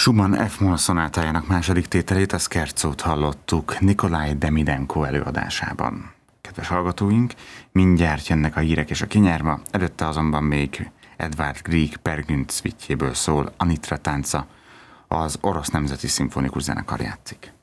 Schumann F-moll szonátájának második tételét, a Scherzót hallottuk Nikolaj Demidenko előadásában. Kedves hallgatóink, mindjárt jönnek a hírek és a kinyárma, előtte azonban még Edvard Grieg Peer Gynt szvitjéből szól Anitra tánca, az Orosz Nemzeti Szimfonikus Zenekar játszik.